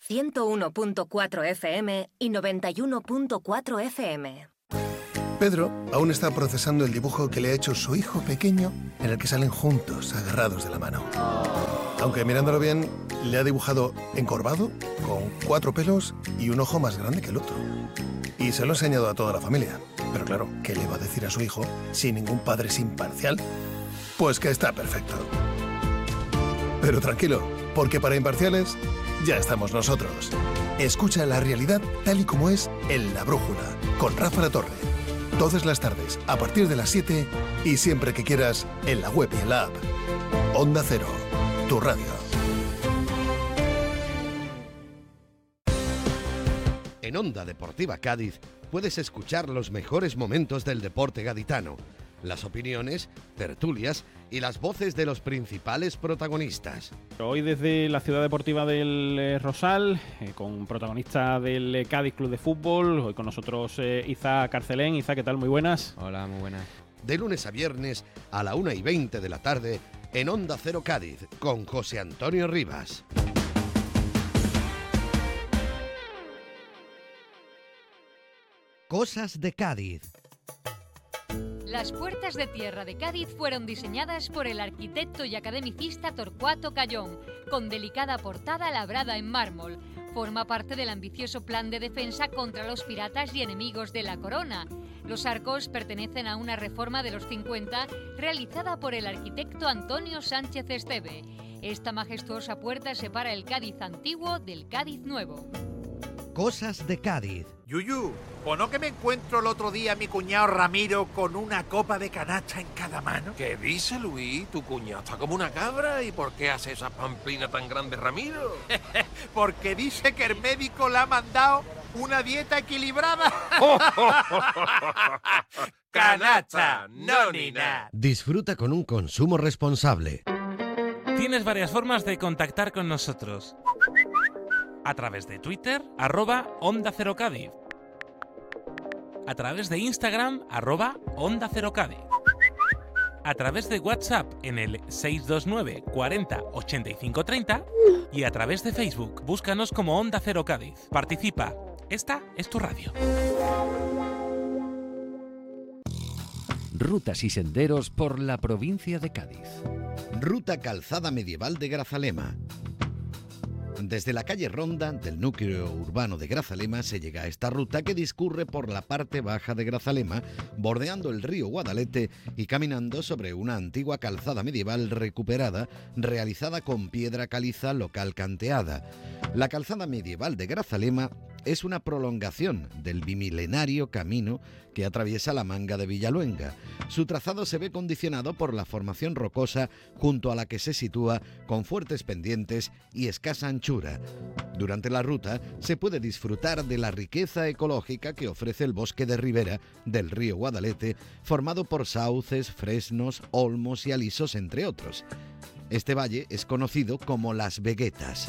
101.4 FM y 91.4 FM. Pedro aún está procesando el dibujo que le ha hecho su hijo pequeño, en el que salen juntos, agarrados de la mano. Aunque mirándolo bien, le ha dibujado encorvado, con 4 pelos y un ojo más grande que el otro. Y se lo ha enseñado a toda la familia. Pero claro, ¿qué le va a decir a su hijo si ningún padre es imparcial? Pues que está perfecto. Pero tranquilo, porque para imparciales ya estamos nosotros. Escucha la realidad tal y como es en La Brújula, con Rafa La Torre. Todas las tardes, a partir de las 7 y siempre que quieras, en la web y en la app. Onda Cero, tu radio. En Onda Deportiva Cádiz puedes escuchar los mejores momentos del deporte gaditano, las opiniones, tertulias y las voces de los principales protagonistas. Hoy desde la ciudad deportiva del Rosal, con protagonista del Cádiz Club de Fútbol, hoy con nosotros Iza Carcelén. Iza, ¿qué tal? Muy buenas. Hola, muy buenas. De lunes a viernes a la 1:20 de la tarde en Onda Cero Cádiz con José Antonio Rivas. Cosas de Cádiz. Las puertas de tierra de Cádiz fueron diseñadas por el arquitecto y academicista Torcuato Callón, con delicada portada labrada en mármol. Forma parte del ambicioso plan de defensa contra los piratas y enemigos de la corona. Los arcos pertenecen a una reforma de los 50 realizada por el arquitecto Antonio Sánchez Esteve. Esta majestuosa puerta separa el Cádiz antiguo del Cádiz nuevo. Cosas de Cádiz. Yuyu, ¿o no que me encuentro el otro día a mi cuñado Ramiro con una copa de canacha en cada mano? ¿Qué dice, Luis? Tu cuñado está como una cabra. ¿Y por qué hace esa pamplina tan grande, Ramiro? Porque dice que el médico le ha mandado una dieta equilibrada. Canacha, no ni nada. Disfruta con un consumo responsable. Tienes varias formas de contactar con nosotros. A través de Twitter, @Onda Cero Cádiz. A través de Instagram, @Onda Cero Cádiz. A través de WhatsApp en el 629 40 85 30 y a través de Facebook, búscanos como Onda Cero Cádiz. Participa, esta es tu radio. Rutas y senderos por la provincia de Cádiz. Ruta Calzada Medieval de Grazalema. Desde la calle Ronda del núcleo urbano de Grazalema se llega a esta ruta que discurre por la parte baja de Grazalema, bordeando el río Guadalete y caminando sobre una antigua calzada medieval recuperada, realizada con piedra caliza local canteada. La calzada medieval de Grazalema es una prolongación del bimilenario camino que atraviesa la Manga de Villaluenga. Su trazado se ve condicionado por la formación rocosa junto a la que se sitúa, con fuertes pendientes y escasa anchura. Durante la ruta se puede disfrutar de la riqueza ecológica que ofrece el bosque de ribera del río Guadalete, formado por sauces, fresnos, olmos y alisos, entre otros. Este valle es conocido como Las Veguetas.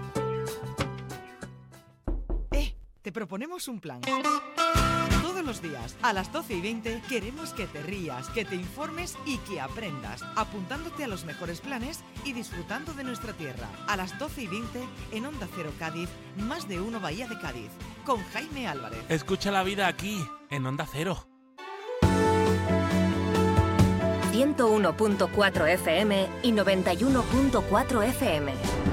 Te proponemos un plan. Todos los días, a las 12:20, queremos que te rías, que te informes y que aprendas, apuntándote a los mejores planes y disfrutando de nuestra tierra. A las 12:20, en Onda Cero Cádiz, Más de Uno Bahía de Cádiz, con Jaime Álvarez. Escucha la vida aquí, en Onda Cero. 101.4 FM y 91.4 FM.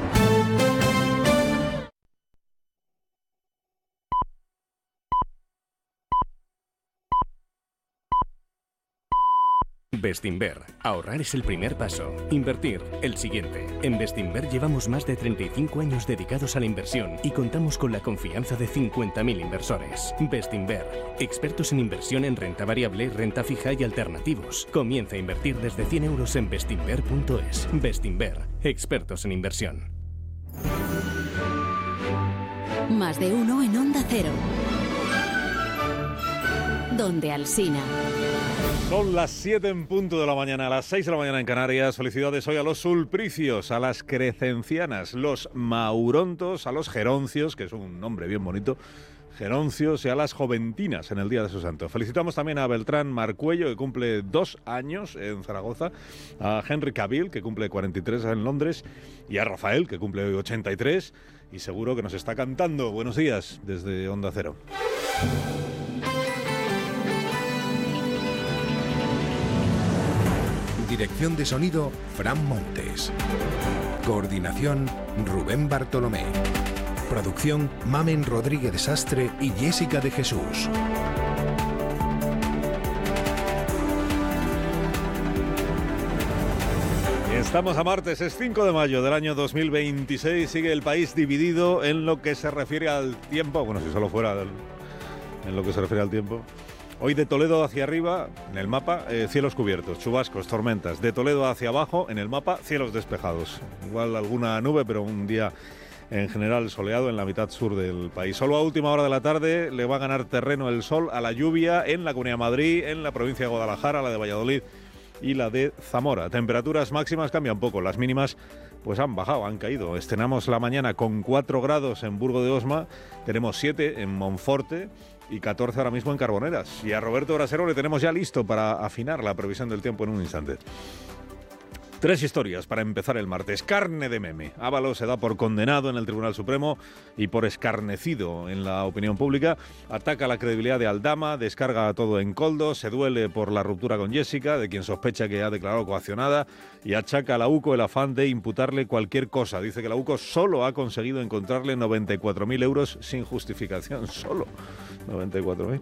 Bestinver. Ahorrar es el primer paso. Invertir, el siguiente. En Bestinver llevamos más de 35 años dedicados a la inversión y contamos con la confianza de 50.000 inversores. Bestinver. Expertos en inversión en renta variable, renta fija y alternativos. Comienza a invertir desde 100 euros en bestinver.es. Bestinver. Expertos en inversión. Más de uno en Onda Cero. Donde Alsina. Son las 7 en punto de la mañana, a las 6 de la mañana en Canarias. Felicidades hoy a los sulpricios, a las crecencianas, los maurontos, a los geroncios, que es un nombre bien bonito. geroncios y a las joventinas en el Día de su Santo. Felicitamos también a Beltrán Marcuello, que cumple 2 años en Zaragoza, a Henry Cavill, que cumple 43 en Londres, y a Rafael, que cumple hoy 83, y seguro que nos está cantando. Buenos días desde Onda Cero. Dirección de sonido, Fran Montes. Coordinación, Rubén Bartolomé. Producción, Mamen Rodríguez Sastre y Jessica de Jesús. Estamos a martes, es 5 de mayo del año 2026. Sigue el país dividido en lo que se refiere al tiempo. Bueno, si solo fuera en lo que se refiere al tiempo. Hoy de Toledo hacia arriba, en el mapa, cielos cubiertos, chubascos, tormentas. De Toledo hacia abajo, en el mapa, cielos despejados. Igual alguna nube, pero un día en general soleado en la mitad sur del país. Solo a última hora de la tarde le va a ganar terreno el sol a la lluvia en la Comunidad de Madrid, en la provincia de Guadalajara, la de Valladolid y la de Zamora. Temperaturas máximas cambian poco, las mínimas pues han bajado, han caído. Estrenamos la mañana con 4 grados en Burgo de Osma, tenemos 7 en Monforte y 14 ahora mismo en Carboneras. Y a Roberto Brasero le tenemos ya listo para afinar la previsión del tiempo en un instante. 3 historias para empezar el martes. Carne de meme. Ábalos se da por condenado en el Tribunal Supremo y por escarnecido en la opinión pública. Ataca la credibilidad de Aldama, descarga todo en Koldo, se duele por la ruptura con Jessica, de quien sospecha que ha declarado coaccionada, y achaca a la UCO el afán de imputarle cualquier cosa. Dice que la UCO solo ha conseguido encontrarle 94.000 euros sin justificación. Solo 94.000.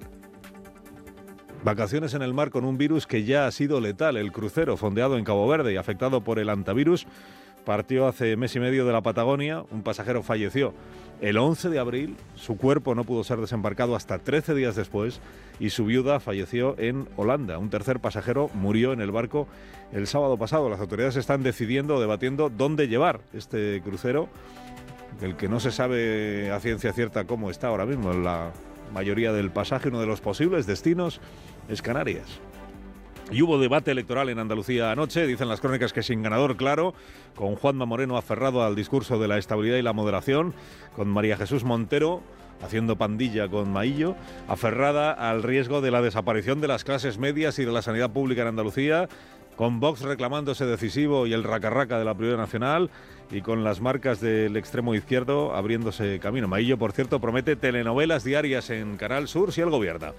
Vacaciones en el mar con un virus que ya ha sido letal. El crucero fondeado en Cabo Verde y afectado por el antivirus partió hace mes y medio de la Patagonia. Un pasajero falleció el 11 de abril. Su cuerpo no pudo ser desembarcado hasta 13 días después y su viuda falleció en Holanda. Un tercer pasajero murió en el barco el sábado pasado. Las autoridades están debatiendo dónde llevar este crucero, del que no se sabe a ciencia cierta cómo está ahora mismo. La mayoría del pasaje, uno de los posibles destinos es Canarias. Y hubo debate electoral en Andalucía anoche, dicen las crónicas que sin ganador claro, con Juanma Moreno aferrado al discurso de la estabilidad y la moderación, con María Jesús Montero haciendo pandilla con Maillo, aferrada al riesgo de la desaparición de las clases medias y de la sanidad pública en Andalucía, con Vox reclamándose decisivo y el raca-raca de la Prioridad Nacional, y con las marcas del extremo izquierdo abriéndose camino. Maillo, por cierto, promete telenovelas diarias en Canal Sur si él gobierna.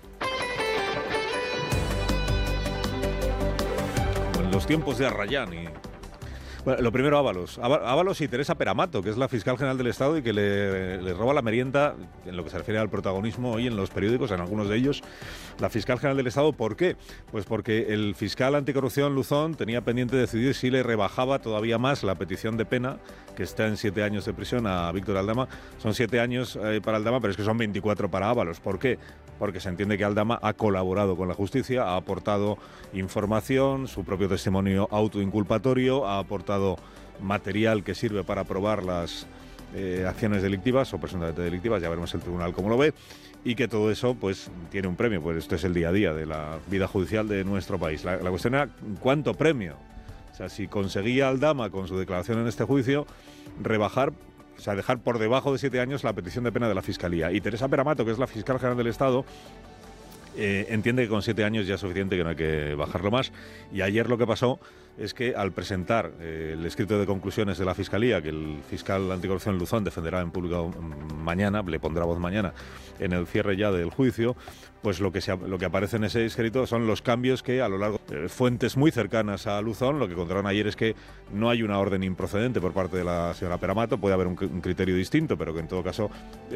Como en los tiempos de Arrayán y... Bueno, lo primero, Ábalos y Teresa Peramato, que es la fiscal general del Estado y que le roba la merienda en lo que se refiere al protagonismo hoy en los periódicos, en algunos de ellos. La fiscal general del Estado, ¿por qué? Pues porque el fiscal anticorrupción Luzón tenía pendiente decidir si le rebajaba todavía más la petición de pena, que está en 7 años de prisión, a Víctor Aldama. Son 7 años para Aldama, pero es que son 24 para Ábalos. ¿Por qué? Porque se entiende que Aldama ha colaborado con la justicia, ha aportado información, su propio testimonio autoinculpatorio, ha aportado material que sirve para probar las acciones delictivas o presuntamente delictivas, ya veremos el tribunal cómo lo ve, y que todo eso pues tiene un premio. Pues esto es el día a día de la vida judicial de nuestro país. La cuestión era ¿cuánto premio? O sea, si conseguía Aldama con su declaración en este juicio rebajar, o sea, dejar por debajo de 7 años la petición de pena de la Fiscalía. Y Teresa Peramato, que es la fiscal general del Estado, entiende que con 7 años ya es suficiente, que no hay que bajarlo más. Y ayer lo que pasó es que al presentar el escrito de conclusiones de la Fiscalía, que el fiscal anticorrupción Luzón defenderá en público mañana, le pondrá voz mañana en el cierre ya del juicio, pues lo que aparece en ese escrito son los cambios que a lo largo de fuentes muy cercanas a Luzón, lo que encontraron ayer es que no hay una orden improcedente por parte de la señora Peramato, puede haber un criterio distinto, pero que en todo caso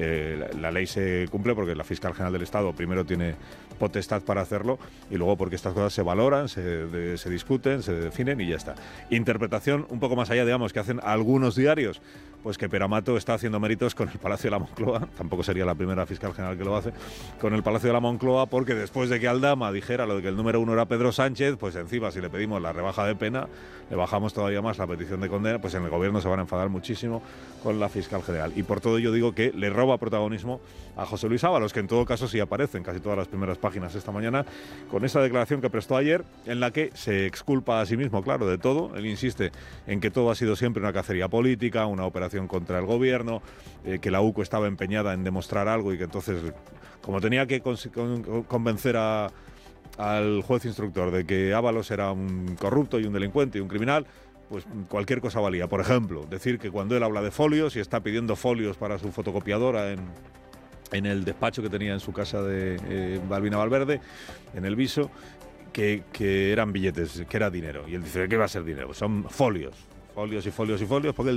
la ley se cumple porque la fiscal general del Estado primero tiene potestad para hacerlo y luego porque estas cosas se valoran, se discuten, se definen y ya está. Interpretación un poco más allá, digamos, que hacen algunos diarios, pues que Peramato está haciendo méritos con el Palacio de la Moncloa, tampoco sería la primera fiscal general que lo hace, con el Palacio de la Moncloa, porque después de que Aldama dijera lo de que el número 1 era Pedro Sánchez, pues encima si le pedimos la rebaja de pena, le bajamos todavía más la petición de condena, pues en el gobierno se van a enfadar muchísimo con la fiscal general. Y por todo ello digo que le roba protagonismo a José Luis Ábalos, que en todo caso sí aparece en casi todas las primeras páginas esta mañana, con esa declaración que prestó ayer, en la que se exculpa a sí mismo, claro, de todo. Él insiste en que todo ha sido siempre una cacería política, una operación conspiración contra el gobierno, que la UCO estaba empeñada en demostrar algo y que entonces, como tenía que convencer al juez instructor de que Ábalos era un corrupto y un delincuente y un criminal, pues cualquier cosa valía. Por ejemplo, decir que cuando él habla de folios y está pidiendo folios para su fotocopiadora en el despacho que tenía en su casa de Balbina Valverde, en el Viso, que eran billetes, que era dinero. Y él dice, ¿qué va a ser dinero? Pues son folios, porque él